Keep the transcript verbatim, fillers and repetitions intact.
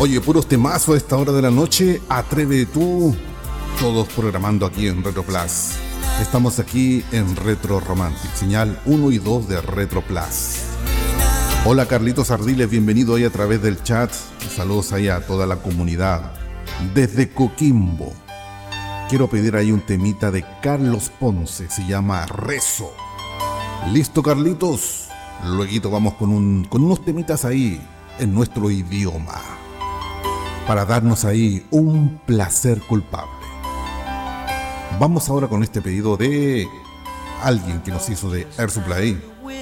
Oye, puros temazos a esta hora de la noche. Atrévete tú. Todos programando aquí en Retro Plus. Estamos aquí en Retro Romantic, señal uno y dos de Retro Plus. Hola Carlitos Ardiles, bienvenido ahí a través del chat. Saludos ahí a toda la comunidad. Desde Coquimbo. Quiero pedir ahí un temita de Carlos Ponce, se llama Rezo. ¿Listo, Carlitos? Luego vamos con, un, con unos temitas ahí en nuestro idioma, para darnos ahí un placer culpable. Vamos ahora con este pedido de alguien que nos hizo de Air Supply.